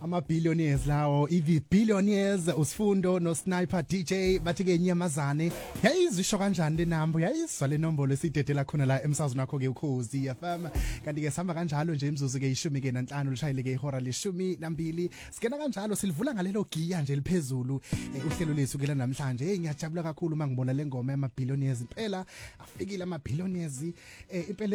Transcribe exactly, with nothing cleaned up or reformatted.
ama billionaires lawo ivi billionaires usifundo no sniper D J bathi ke inyamazane yayizisho kanjani le number yayizwa le nombolo esidedela khona la emsazweni wakho ke ukhozi F M kanti ke sihamba kanjalo nje imzuzu ke ishumi ke nanhlanu lishayile ke ihora leshumi nambili sikena kanjalo silivula ngalelo giya nje liphezulu uhlelo lethu ke la namhlanje hey ngiyajabula kakhulu mangibona le ngoma yama billionaires impela afikile ama billionaires impela